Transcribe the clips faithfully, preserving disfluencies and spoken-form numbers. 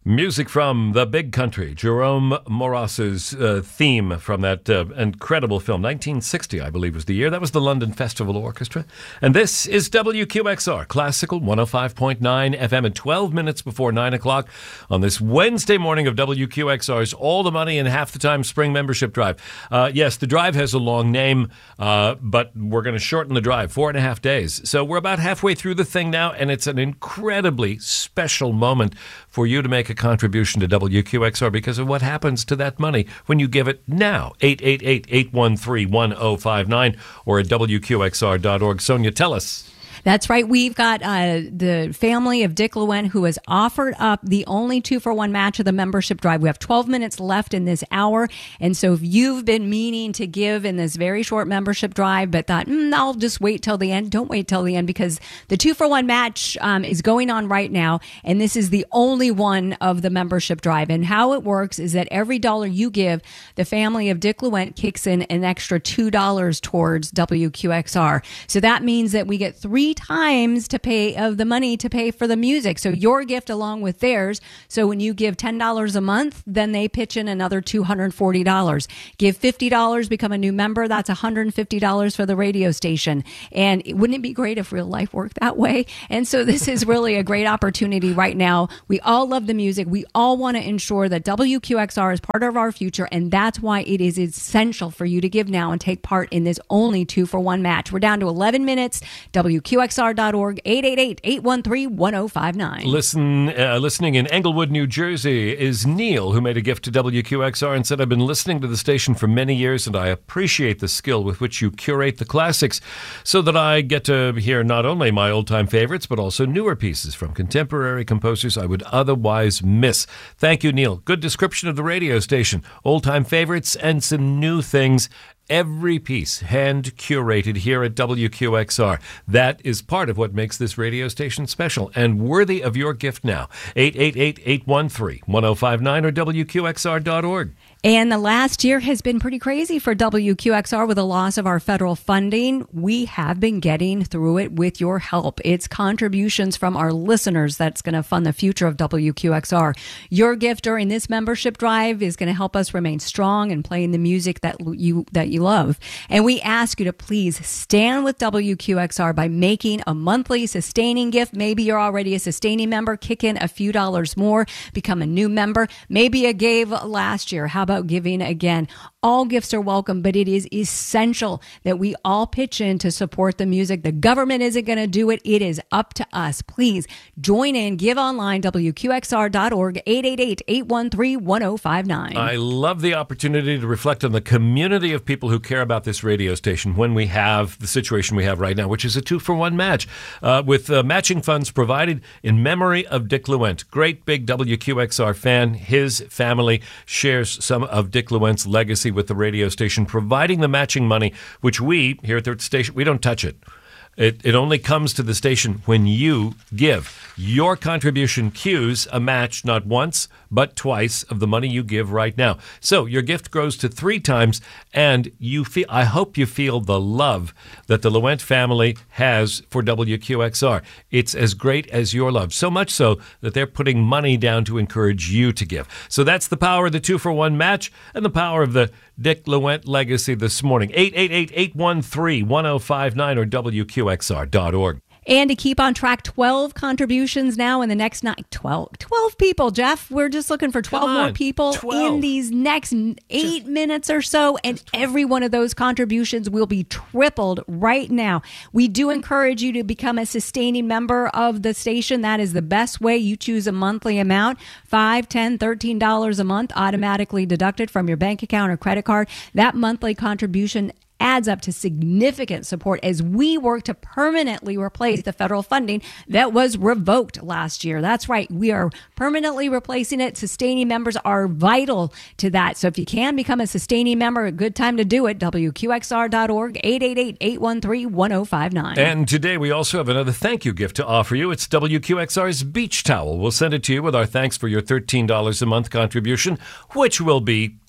Music from The Big Country, Jerome Moras's uh, theme from that uh, incredible film. nineteen sixty, I believe, was the year. That was the London Festival Orchestra. And this is W Q X R, Classical one oh five point nine F M at twelve minutes before nine o'clock on this Wednesday morning of W Q X R's All the Money in Half the Time Spring Membership Drive. Uh, yes, the drive has a long name, uh, but we're going to shorten the drive, four and a half days. So we're about halfway through the thing now, and it's an incredibly special moment for you to make a contribution to W Q X R because of what happens to that money when you give it now. eight eight eight, eight one three, one oh five nine or at W Q X R dot org. Sonia, tell us. That's right. We've got uh, the family of Dick Lewent who has offered up the only two-for-one match of the membership drive. We have twelve minutes left in this hour. And so if you've been meaning to give in this very short membership drive but thought, mm, I'll just wait till the end, don't wait till the end because the two-for-one match um, is going on right now. And this is the only one of the membership drive. And how it works is that every dollar you give, the family of Dick Lewent kicks in an extra two dollars towards W Q X R. So that means that we get three times to pay of the money to pay for the music. So your gift along with theirs. So when you give ten dollars a month, then they pitch in another two hundred forty dollars. Give fifty dollars, become a new member. That's one hundred fifty dollars for the radio station. And wouldn't it be great if real life worked that way? And so this is really a great opportunity right now. We all love the music. We all want to ensure that W Q X R is part of our future. And that's why it is essential for you to give now and take part in this only two for one match. We're down to eleven minutes. W Q X R dot org, eight eight eight, eight one three, one oh five nine. Listen, uh, listening in Englewood, New Jersey is Neil, who made a gift to W Q X R and said, I've been listening to the station for many years and I appreciate the skill with which you curate the classics so that I get to hear not only my old-time favorites, but also newer pieces from contemporary composers I would otherwise miss. Thank you, Neil. Good description of the radio station. Old-time favorites and some new things. Every piece hand-curated here at W Q X R. That is part of what makes this radio station special and worthy of your gift now. eight eight eight, eight one three, one oh five nine or W Q X R dot org. And the last year has been pretty crazy for W Q X R with the loss of our federal funding. We have been getting through it with your help. It's contributions from our listeners that's going to fund the future of W Q X R. Your gift during this membership drive is going to help us remain strong and playing the music that you that you love. And we ask you to please stand with W Q X R by making a monthly sustaining gift. Maybe you're already a sustaining member. Kick in a few dollars more. Become a new member. Maybe you gave last year. How about giving again? All gifts are welcome, but it is essential that we all pitch in to support the music. The government isn't going to do it. It is up to us. Please join in. Give online, W Q X R dot org, eight eight eight, eight one three, one oh five nine. I love the opportunity to reflect on the community of people who care about this radio station when we have the situation we have right now, which is a two-for-one match uh, with uh, matching funds provided in memory of Dick Lewent. Great big W Q X R fan. His family shares some of Dick Lewent's legacy with the radio station, providing the matching money, which we, here at the station, we don't touch it. It, it only comes to the station when you give. Your contribution cues a match not once, but twice of the money you give right now. So your gift grows to three times, and you feel. I hope you feel the love that the Lewent family has for W Q X R. It's as great as your love, so much so that they're putting money down to encourage you to give. So that's the power of the two-for-one match and the power of the Dick Lewent legacy this morning. eight eight eight, eight one three, one oh five nine or W Q X R dot org. And to keep on track, twelve contributions now in the next night. twelve, twelve people, Jeff. We're just looking for twelve more people twelve. In these next eight just, minutes or so. And every one of those contributions will be tripled right now. We do encourage you to become a sustaining member of the station. That is the best way. You choose a monthly amount, five, ten, thirteen dollars a month, automatically deducted from your bank account or credit card. That monthly contribution adds up to significant support as we work to permanently replace the federal funding that was revoked last year. That's right. We are permanently replacing it. Sustaining members are vital to that. So if you can become a sustaining member, a good time to do it. W Q X R dot org, eight eight eight, eight one three, one oh five nine. And today we also have another thank you gift to offer you. It's W Q X R's beach towel. We'll send it to you with our thanks for your thirteen dollars a month contribution, which will be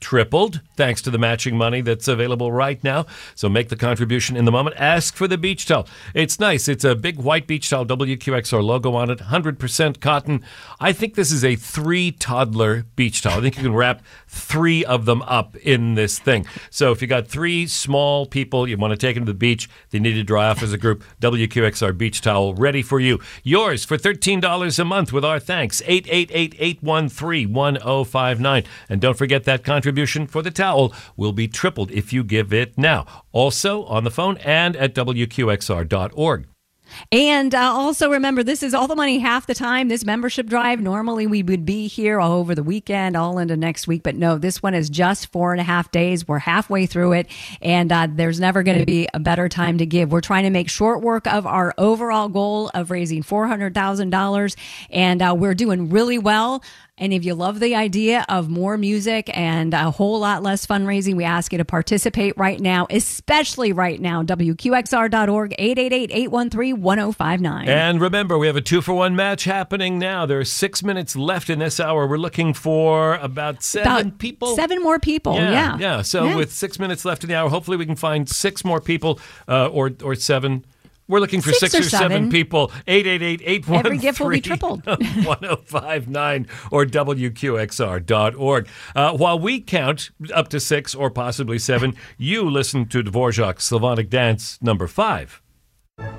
tripled thanks to the matching money that's available right now. So make the contribution in the moment. Ask for the beach towel. It's nice. It's a big white beach towel, W Q X R logo on it, one hundred percent cotton. I think this is a three-toddler beach towel. I think you can wrap three of them up in this thing. So if you got three small people, you want to take them to the beach, they need to dry off as a group, W Q X R beach towel ready for you. Yours for thirteen dollars a month with our thanks. eight eight eight, eight one three, one zero five nine. And don't forget that contribution for the towel will be tripled if you give it now. Also on the phone and at W Q X R dot org. And uh, also remember, this is all the money half the time. This membership drive, normally we would be here all over the weekend, all into next week. But no, this one is just four and a half days. We're halfway through it, and uh, there's never going to be a better time to give. We're trying to make short work of our overall goal of raising four hundred thousand dollars, and uh, we're doing really well. And if you love the idea of more music and a whole lot less fundraising, we ask you to participate right now, especially right now. W Q X R dot org, eight eight eight, eight one three, one zero five nine. And remember, we have a two-for-one match happening now. There are six minutes left in this hour. We're looking for about seven about people. Seven more people, yeah. Yeah, yeah. So yeah. with six minutes left in the hour, hopefully we can find six more people uh, or, or seven. We're looking for six, six or, or seven. seven people. eight eight eight, eight one three, Every gift will be tripled. one zero five nine or W Q X R dot org. Uh, while we count up to six or possibly seven, you listen to Dvorak's Slavonic Dance number five.